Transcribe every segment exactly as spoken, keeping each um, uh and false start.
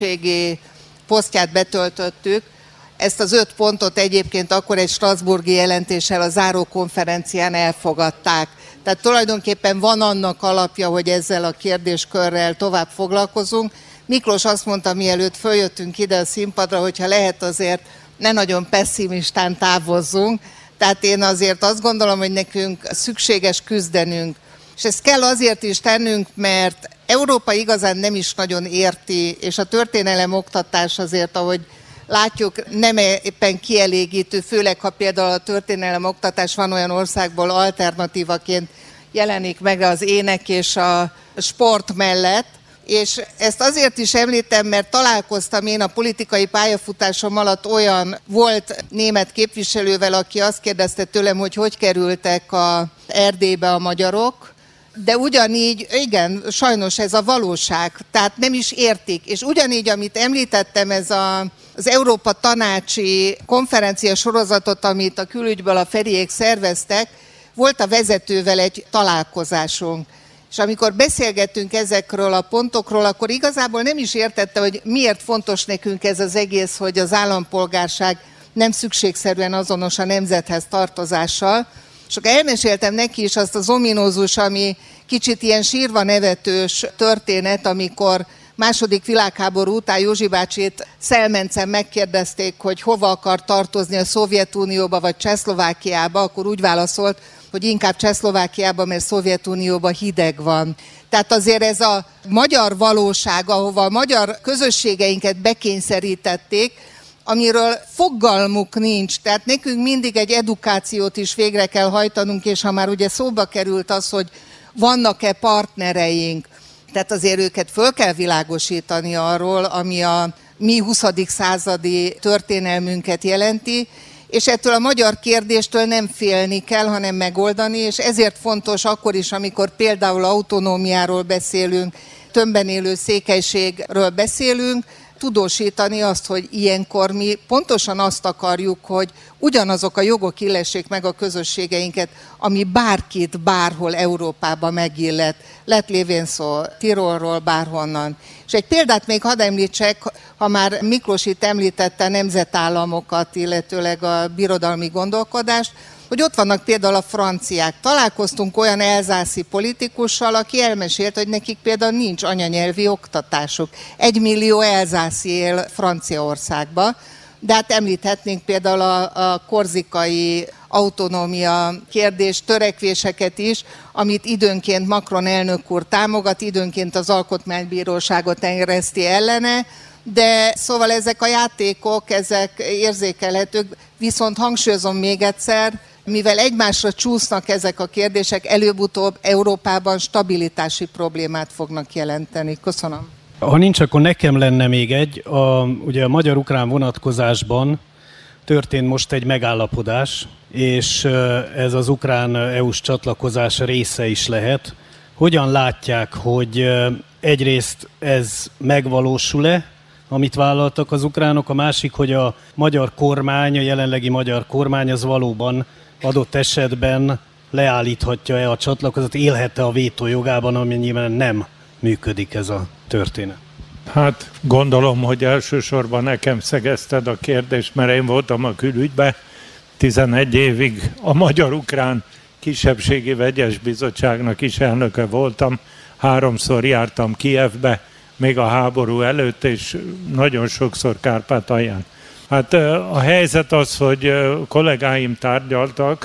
posztját betöltöttük. Ezt az öt pontot egyébként akkor egy strasbourgi jelentéssel a záró konferencián elfogadták. Tehát tulajdonképpen van annak alapja, hogy ezzel a kérdéskörrel tovább foglalkozunk. Miklós azt mondta, mielőtt följöttünk ide a színpadra, hogyha lehet azért ne nagyon pesszimistán távozzunk. Tehát én azért azt gondolom, hogy nekünk szükséges küzdenünk. És ezt kell azért is tennünk, mert Európa igazán nem is nagyon érti, és a történelem oktatás azért, ahogy látjuk, nem éppen kielégítő, főleg ha például a történelem oktatás van olyan országból alternatívaként jelenik meg az ének és a sport mellett. És ezt azért is említem, mert találkoztam én a politikai pályafutásom alatt olyan volt német képviselővel, aki azt kérdezte tőlem, hogy hogy kerültek a Erdélybe a magyarok, de ugyanígy, igen, sajnos ez a valóság, tehát nem is értik. És ugyanígy, amit említettem, ez a, az Európa Tanácsi konferencia sorozatot, amit a külügyből a Feriék szerveztek, volt a vezetővel egy találkozásunk. És amikor beszélgettünk ezekről a pontokról, akkor igazából nem is értette, hogy miért fontos nekünk ez az egész, hogy az állampolgárság nem szükségszerűen azonos a nemzethez tartozással. És akkor elmeséltem neki is azt az ominózus, ami kicsit ilyen sírva nevetős történet, amikor második világháború után Józsi bácsit Szelmencen megkérdezték, hogy hova akar tartozni, a Szovjetunióba vagy Csehszlovákiába, akkor úgy válaszolt, hogy inkább Csehszlovákiában, mert Szovjetunióban hideg van. Tehát azért ez a magyar valóság, ahova a magyar közösségeinket bekényszerítették, amiről fogalmuk nincs. Tehát nekünk mindig egy edukációt is végre kell hajtanunk, és ha már ugye szóba került az, hogy vannak-e partnereink, tehát azért őket föl kell világosítani arról, ami a mi huszadik századi történelmünket jelenti, és ettől a magyar kérdéstől nem félni kell, hanem megoldani, és ezért fontos akkor is, amikor például autonómiáról beszélünk, tömbben élő székelységről beszélünk, tudósítani azt, hogy ilyenkor mi pontosan azt akarjuk, hogy ugyanazok a jogok illessék meg a közösségeinket, ami bárkit bárhol Európában megillet. Lett lévén szó Tirolról, bárhonnan. És egy példát még hadd említsek, ha már Miklós itt említette nemzetállamokat, illetőleg a birodalmi gondolkodást, hogy ott vannak például a franciák. Találkoztunk olyan elzászi politikussal, aki elmesélt, hogy nekik például nincs anyanyelvi oktatásuk. Egy millió elzászi él Franciaországban, de hát említhetnénk például a, a korzikai autonómia kérdés, törekvéseket is, amit időnként Macron elnök úr támogat, időnként az Alkotmánybíróságot ereszti ellene, de szóval ezek a játékok, ezek érzékelhetők, viszont hangsúlyozom még egyszer, mivel egymásra csúsznak ezek a kérdések, előbb-utóbb Európában stabilitási problémát fognak jelenteni. Köszönöm. Ha nincs, akkor nekem lenne még egy. A, ugye a magyar-ukrán vonatkozásban történt most egy megállapodás, és ez az ukrán é u-s csatlakozás része is lehet. Hogyan látják, hogy egyrészt ez megvalósul-e, amit vállaltak az ukránok, a másik, hogy a magyar kormány, a jelenlegi magyar kormány az valóban adott esetben leállíthatja-e a csatlakozást, élhet-e a vétó jogában, amennyiben nem működik ez a történet? Hát gondolom, hogy elsősorban nekem szegezted a kérdést, mert én voltam a külügyben, tizenegy évig a Magyar-Ukrán Kisebbségi Vegyes Bizottságnak is elnöke voltam, háromszor jártam Kijevbe, még a háború előtt, és nagyon sokszor Kárpátalján. Hát a helyzet az, hogy kollégáim tárgyaltak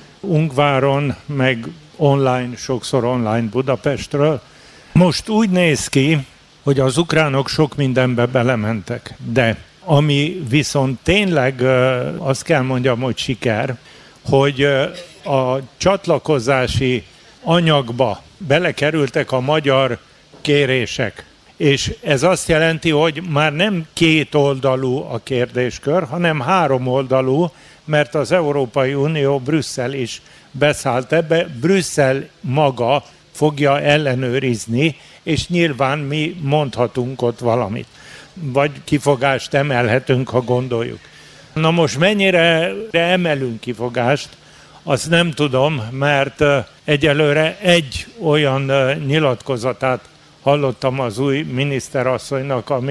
Ungváron, meg online, sokszor online Budapestről. Most úgy néz ki, hogy az ukránok sok mindenbe belementek, de ami viszont tényleg azt kell mondjam, hogy siker, hogy a csatlakozási anyagba belekerültek a magyar kérések. És ez azt jelenti, hogy már nem két oldalú a kérdéskör, hanem három oldalú, mert az Európai Unió, Brüsszel is beszállt ebbe, Brüsszel maga fogja ellenőrizni, és nyilván mi mondhatunk ott valamit. Vagy kifogást emelhetünk, ha gondoljuk. Na most mennyire emelünk kifogást, azt nem tudom, mert egyelőre egy olyan nyilatkozatát hallottam az új miniszterasszonynak, ami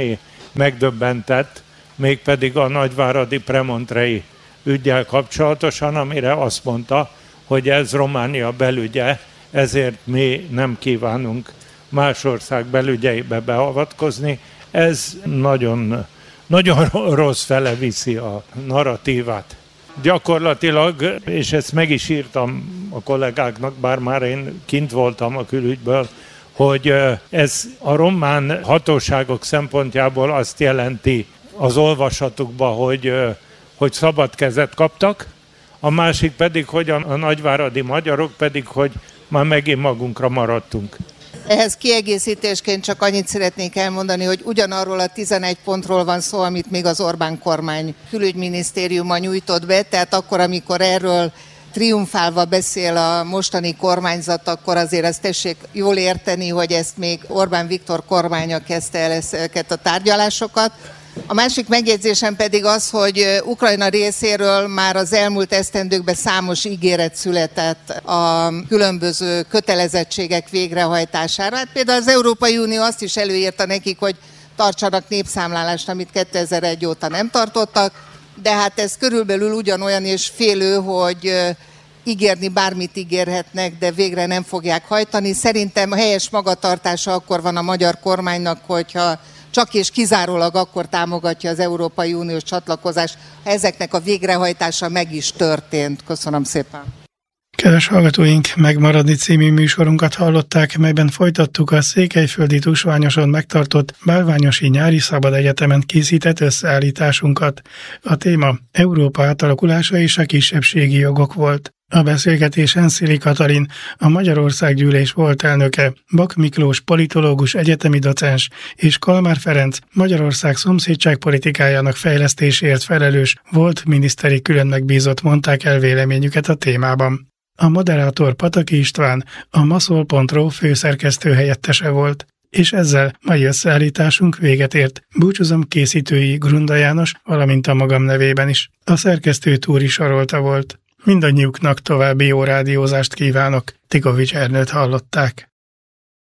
megdöbbentett, mégpedig a nagyváradi Premontrei üggyel kapcsolatosan, amire azt mondta, hogy ez Románia belügye, ezért mi nem kívánunk más ország belügyeibe beavatkozni. Ez nagyon, nagyon rossz fele viszi a narratívát. Gyakorlatilag, és ezt meg is írtam a kollégáknak, bár már én kint voltam a külügyből, hogy ez a román hatóságok szempontjából azt jelenti az olvasatukban, hogy, hogy szabad kezet kaptak, a másik pedig, hogy a, a nagyváradi magyarok pedig, hogy már megint magunkra maradtunk. Ehhez kiegészítésként csak annyit szeretnék elmondani, hogy ugyanarról a tizenegy pontról van szó, amit még az Orbán kormány külügyminisztériuma nyújtott be, tehát akkor, amikor erről triumfálva beszél a mostani kormányzat, akkor azért ezt tessék jól érteni, hogy ezt még Orbán Viktor kormánya kezdte el ezeket a tárgyalásokat. A másik megjegyzésem pedig az, hogy Ukrajna részéről már az elmúlt esztendőkben számos ígéret született a különböző kötelezettségek végrehajtására. Hát például az Európai Unió azt is előírta nekik, hogy tartsanak népszámlálást, amit kétezer-egy óta nem tartottak, de hát ez körülbelül ugyanolyan és félő, hogy ígérni bármit ígérhetnek, de végre nem fogják hajtani. Szerintem a helyes magatartása akkor van a magyar kormánynak, hogyha csak és kizárólag akkor támogatja az Európai Uniós csatlakozást, ha ezeknek a végrehajtása meg is történt. Köszönöm szépen. Kedves hallgatóink, Megmaradni című műsorunkat hallották, melyben folytattuk a Székelyföldi Tusványoson megtartott Bálványosi Nyári Szabad Egyetemen készített összeállításunkat. A téma Európa átalakulása és a kisebbségi jogok volt. A beszélgetésen Szili Katalin, a Magyarországgyűlés volt elnöke, Bak Miklós politológus egyetemi docens és Kalmár Ferenc Magyarország szomszédságpolitikájának fejlesztéséért felelős volt miniszteri külön megbízott mondták el véleményüket a témában. A moderátor Pataki István, a maszol pont ro főszerkesztő helyettese volt, és ezzel mai összeállításunk véget ért. Búcsúzom készítői Grunda János, valamint a magam nevében is. A szerkesztő Túri Sarolta volt. Mindannyiuknak további jó rádiózást kívánok. Tikovics Ernőt hallották.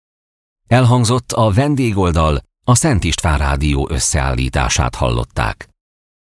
Elhangzott a vendégoldal, a Szent István Rádió összeállítását hallották.